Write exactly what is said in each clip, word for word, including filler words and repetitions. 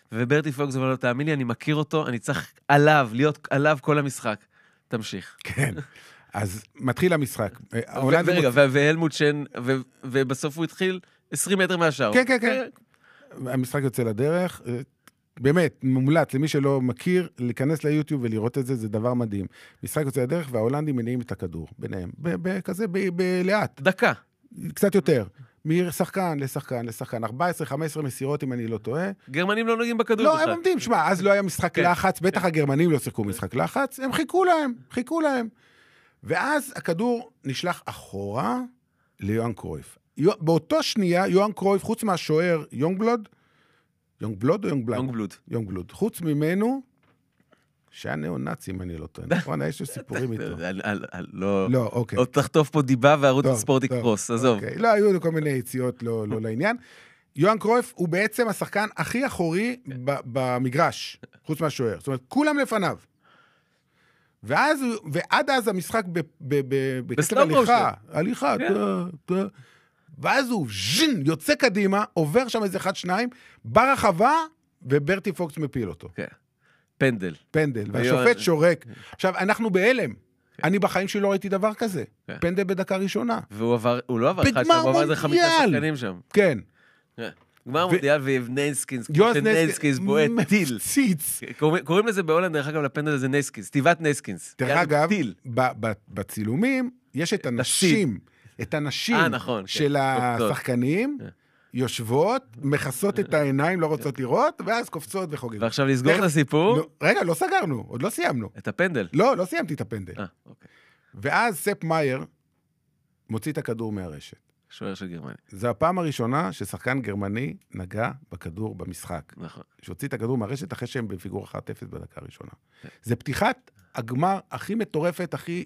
וברטי פוקס אומר לו, תאמין לי, אני מכיר אותו, אני צריך עליו, להיות עליו כל המשחק. תמשיך. כן. אז מתחיל המשחק. ורגע, והלמוט שן, ובסוף הוא התחיל עשרים מטר מהשאר. כן, כן, כן. המשחק יוצא לדרך, באמת, מומלץ, למי שלא מכיר, להיכנס ליוטיוב ולראות את זה, זה דבר מדהים. משחק יוצא לדרך, וההולנדים מניעים את הכדור ביניהם, כזה, בלאט. דקה. קצת יותר. משחקן לשחקן לשחקן, ארבע עשרה חמש עשרה מסירות, אם אני לא טועה. גרמנים לא נוגעים בכדור. לא, הם עומדים, שמע, אז לא היה משחק לחץ, בטח הגרמנים לא שיחקו משחק לחץ, הם חיכו להם, חיכו להם. ואז הכדור נשלח אחורה ליואן קרויף. באותו שנייה, יואן קרויף, חוץ מהשוער יונגבלוד, יונגבלוד או יונגבלד? יונגבלוד. יונגבלוד. חוץ ממנו, שהיה נאו-נאצי, אם אני לא טועה. נכון, יש לו סיפורים איתו. לא, לא, אוקיי. עוד תחטוף פה דיבה וערוץ הספורט יקרוס, עזוב. לא, היו כל מיני יציאות לא לעניין. יואן קרויף הוא בעצם השחקן הכי אחורי במגרש, חוץ מהשוער. זאת אומרת, כולם לפניו. ואז, ועד אז המשחק בקצב הליכה, הליכה, ואז הוא ז'ין, יוצא קדימה, עובר שם איזה אחד, שניים, ברחבה, וברטי פוקס מפיל אותו. כן. פנדל. פנדל, והשופט שורק. עכשיו, אנחנו בהלם. אני בחיים שלי לא ראיתי דבר כזה. פנדל בדקה ראשונה. והוא עבר, הוא לא עבר אחד שם, הוא עבר איזה חמישה שחקנים שם. כן. גמר מונדיאל ויבנסקינס, נסקינס בועט טיל. קוראים לזה בהולנד, דרך אגב, לפנדל הזה נסקינס, סטיבת נסקינס. דרך אגב, בצילומים, יש את הנשים, את הנשים של השחקנים, יושבות, מכסות את העיניים, לא רוצות לראות, ואז קופצות וחוגגות. ועכשיו לסגור את הסיפור? רגע, לא סגרנו, עוד לא סיימנו. את הפנדל? לא, לא סיימתי את הפנדל. ואז ספ מאייר מוציא את הכדור מהרשת. שוער של גרמניה. זו הפעם הראשונה ששחקן גרמני נגע בכדור במשחק. נכון. שהוציא את הכדור מהרשת אחרי שהם בפיגור אחת אפס בדקה הראשונה. זה פתיחת הגמר הכי מטורפת, הכי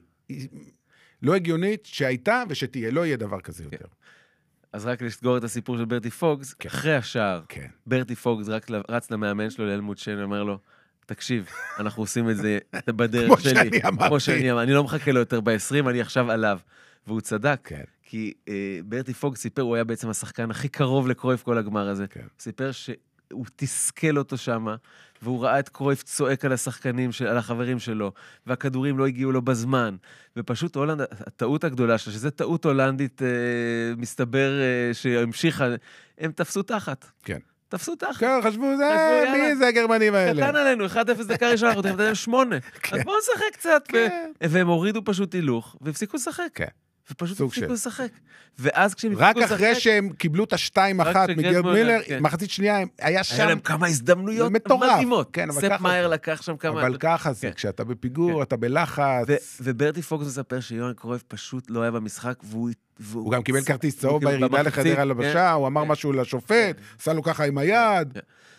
לא הגיונית שהייתה ושתהיה. לא יהיה דבר כזה יותר. אז רק לסגור את הסיפור של ברטי פוקס, אחרי השער, ברטי פוקס רק רץ למאמן שלו, לאלמוט שן, ואומר לו, תקשיב, אנחנו עושים את זה בדרך שלי. כמו שאני אמרתי. אני לא מחכה לו יותר ב-עשרים, אני עכשיו עליו. והוא צדק, כי ברטי פוקס סיפר, הוא היה בעצם השחקן הכי קרוב לקרויף כל הגמר הזה. סיפר שהוא תסכל אותו שם, והוא ראה את קרויף צועק על השחקנים, על החברים שלו, והכדורים לא הגיעו לו בזמן. ופשוט הולנד, הטעות הגדולה שלה, שזו טעות הולנדית, מסתבר שהמשיכה, הם תפסו תחת. כן. תפסו תחת. כן, חשבו, מי זה הגרמנים האלה? קטן עלינו, אחד אפס דקה ראשונה, אנחנו תכף שמונה. אז בואו נשחק קצת. והם הורידו פשוט הילוך, והפסיקו לשחק. כן. ופשוט הפסיקו לשחק. ואז כשהם הפסיקו לשחק... רק אחרי שהם קיבלו את השתיים אחת מגרד מילר, מחצית שנייה, היה שם... היה להם כמה הזדמנויות מדהימות. ספ מאייר לקח שם כמה... אבל ככה זה, כשאתה בפיגור, אתה בלחץ... וברטי פוקס מספר שיואן קרויף פשוט לא היה במשחק, והוא... הוא גם קיבל כרטיס צהוב בירידה לחדר על הבשה, הוא אמר משהו לשופט, עשה לו ככה עם היד...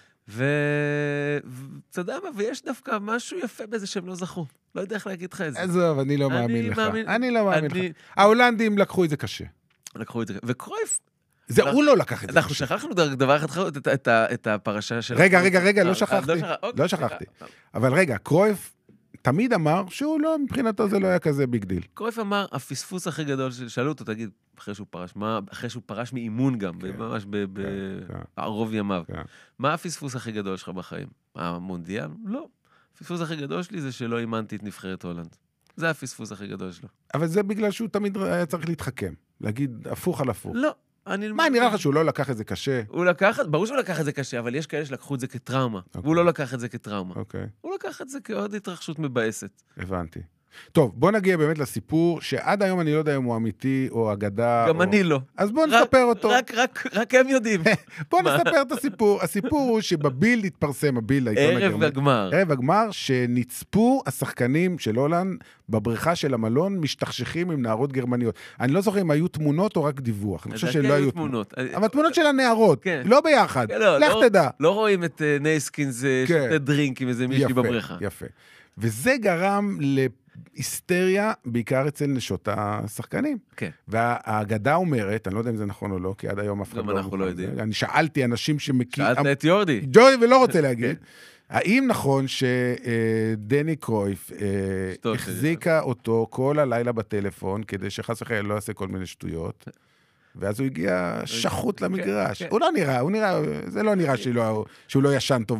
ואתה יודע מה, ויש דווקא משהו יפה בזה שהם לא זכו. לא יודע איך להגיד לך את זה. עזוב, אני לא מאמין לך. אני לא מאמין לך. ההולנדים לקחו את זה קשה. לקחו את זה, וקרויף... זה הוא לא לקח את זה. אנחנו שכחנו דבר אחד חיות, את הפרשה של... רגע, רגע, רגע, לא שכחתי. לא שכחתי. אבל רגע, קרויף תמיד אמר שהוא לא, מבחינתו זה לא היה כזה ביג דיל. קרויף אמר, הפספוס הכי גדול, שאלו אותו, תגיד, אחרי שהוא פרש, מה, אחרי שהוא פרש מאימון גם, ממש בערוב ימיו, מה הפספוס הכי גדול שלך בחיים? המונדיאל? לא. הפספוס הכי גדול שלי זה שלא אימנתי את נבחרת הולנד. זה הפספוס הכי גדול שלו. אבל זה בגלל שהוא תמיד היה צריך להתחכם, להגיד הפוך על הפוך. לא. מה, נראה לך שהוא לא לקח את זה קשה? הוא לקח, ברור שהוא לקח את זה קשה, אבל יש כאלה שלקחו את זה כטראומה. והוא לא לקח את זה כטראומה. הוא לקח את זה כעוד התרחשות מבאסת. הבנתי. טוב, בוא נגיע באמת לסיפור, שעד היום אני לא יודע אם הוא אמיתי או אגדה. גם אני לא. אז בוא נספר אותו. רק הם יודעים. בוא נספר את הסיפור. הסיפור הוא שבביל התפרסם, הביל, ערב הגמר. ערב הגמר, שנצפו השחקנים של הולנד בבריכה של המלון, משתכשכים עם נערות גרמניות. אני לא זוכר אם היו תמונות או רק דיווח. אני חושב שלא היו תמונות. אבל תמונות של הנערות, לא ביחד. לך תדע. לא רואים את נסקינס שותה דרינק עם איזה מישהי בבריכה. יפה. וזה גרם להיסטריה, בעיקר אצל נשות השחקנים. כן. והאגדה אומרת, אני לא יודע אם זה נכון או לא, כי עד היום אף אחד לא... גם אנחנו לא יודעים. אני שאלתי אנשים שמכיר... שאלת את יורדי. יורדי ולא רוצה להגיד. האם נכון שדני קרויף החזיקה אותו כל הלילה בטלפון, כדי שחס וחלילה לא יעשה כל מיני שטויות, ואז הוא הגיע שחוט למגרש. הוא לא נראה, הוא נראה, זה לא נראה שהוא לא ישן טוב